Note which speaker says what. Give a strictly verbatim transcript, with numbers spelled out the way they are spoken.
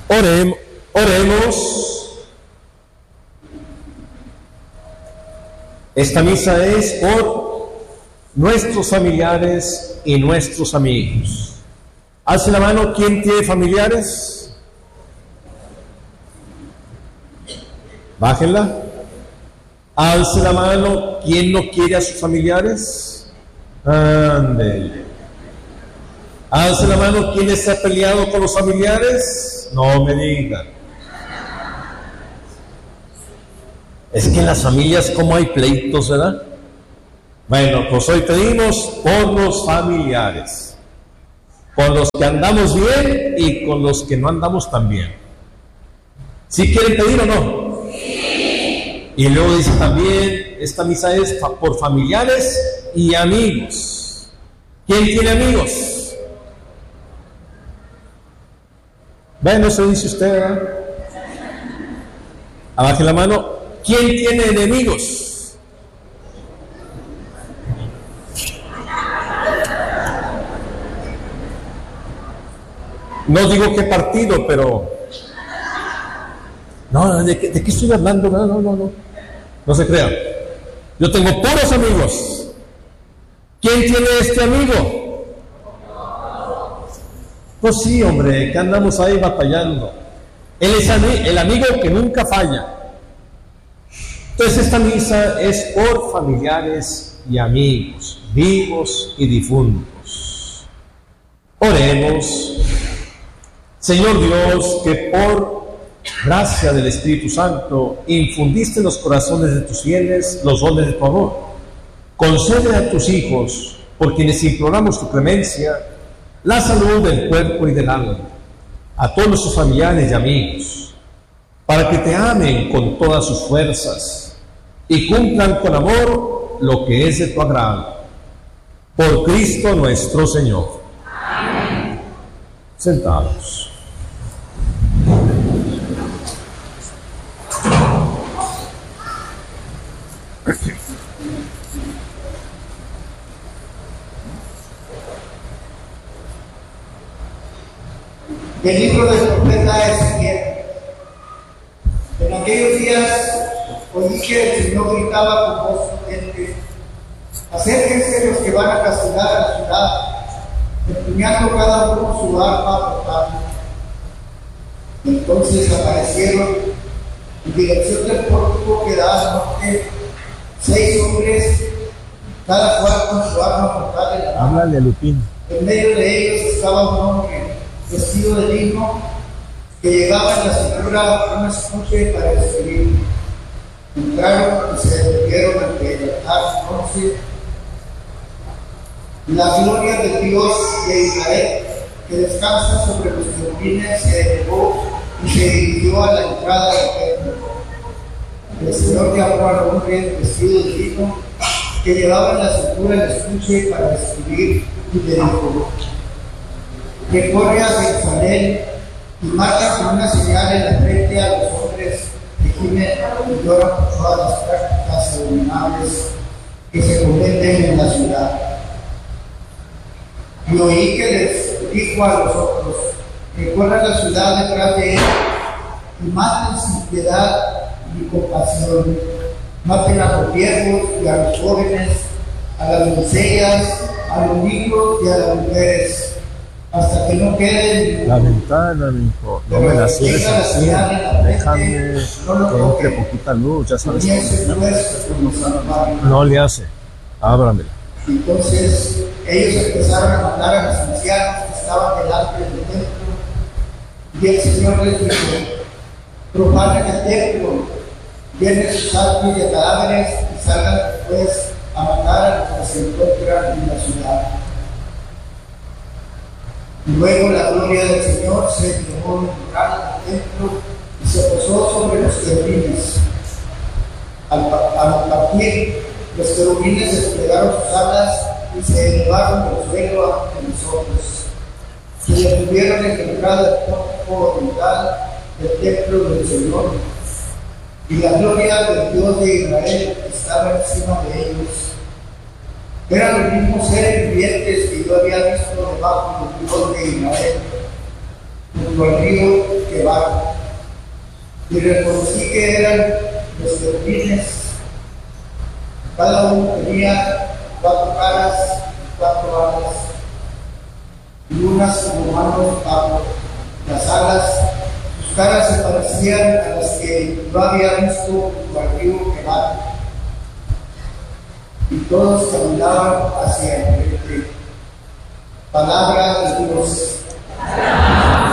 Speaker 1: Orem, oremos. Esta misa es por nuestros familiares y nuestros amigos. Alce la mano, ¿quién tiene familiares? Bájenla. Alce la mano, ¿quién no quiere a sus familiares? Ándele. Alce la mano, ¿quién está peleado con los familiares? No me digan. Es que en las familias, ¿cómo hay pleitos, verdad? Bueno, pues hoy pedimos por los familiares, con los que andamos bien y con los que no andamos tan bien. ¿Sí quieren pedir o no? Sí. Y luego dice también, esta misa es por familiares y amigos. ¿Quién tiene amigos? Bueno, eso dice usted, ¿verdad? Abaje la mano. ¿Quién tiene enemigos? No digo qué partido, pero... No, ¿de qué, de qué estoy hablando? No, no, no, no. No se crean. Yo tengo puros amigos. ¿Quién tiene este amigo? Pues sí, hombre, que andamos ahí batallando. Él es el amigo que nunca falla. Entonces esta misa es por familiares y amigos, vivos y difuntos. Oremos. Señor Dios, que por gracia del Espíritu Santo infundiste en los corazones de tus fieles los dones de tu amor. Concede a tus hijos, por quienes imploramos tu clemencia, la salud del cuerpo y del alma, a todos nuestros familiares y amigos, para que te amen con todas sus fuerzas y cumplan con amor lo que es de tu agrado. Por Cristo nuestro Señor. Amén. Sentados.
Speaker 2: El libro del profeta Ezequiel. En aquellos días oí que el Señor gritaba con voz potente: acérquense los que van a castigar a la ciudad, empuñando cada uno su arma portátil. Entonces aparecieron en dirección del pórtico que da al norte seis hombres, cada cual con su arma portátil en la mano.
Speaker 1: Háblale, Lupín.
Speaker 2: En medio de ellos estaba un hombre vestido de lino, que llevaba en la cintura un escuche para escribir. Entraron y se detuvieron ante el altar bronce. La gloria del Dios de Israel, que descansa sobre los querubines, se elevó y se dirigió a la entrada del templo. El Señor llamó al hombre vestido de lino, que llevaba en la cintura el escuche para escribir, y le dijo: que corre a Jerusalén y mata con una señal en la frente a los hombres que gimen y lloran por todas las prácticas abominables que se cometen en la ciudad. Y oí que les dijo a los otros: que corran a la ciudad detrás de él y maten sin piedad ni compasión. Maten a los viejos y a los jóvenes, a las doncellas, a los niños y a las mujeres, hasta que no queden.
Speaker 1: La ventana, mi hijo, no me la cierres así, déjame que entre poquita luz, ya sabes cómo. No le hace, ábramela.
Speaker 2: Entonces ellos empezaron a matar a los ancianos que estaban delante del templo, y el Señor les dijo: profanen el templo, llenen sus altos de cadáveres y salgan después a matar a los que se encuentran en la ciudad. Luego la gloria del Señor se elevó en el templo y se posó sobre los querubines. Al, al partir, los querubines desplegaron sus alas y se elevaron del suelo ante nosotros. Se detuvieron en la entrada del pórtico oriental del templo del Señor, y la gloria del Dios de Israel estaba encima de ellos. Eran los mismos seres vivientes que yo había visto debajo del Dios de Israel, junto al río quebraron, y reconocí que eran los querubines. Cada uno tenía cuatro caras y cuatro alas, y unas como manos Pablo. Las alas, sus caras se parecían a las que no había visto en el río Quebar, y todos caminaban hacia el frente. Palabra de Dios.